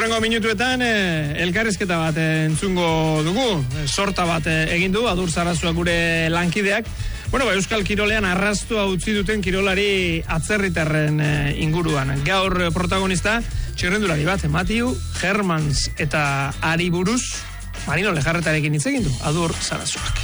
Urrengo minutuetan elkarrizketa bat entzungo dugu, sorta bat egin du, Adur Sarasua gure lankideak. Euskal Kirolean arrastua utzi duten kirolari atzerritarren inguruan. Gaur protagonista, txirrendulari bat, Mathieu Hermans eta Ari buruz, Marino Lejarretarekin hitz egin du, Adur Sarasuak.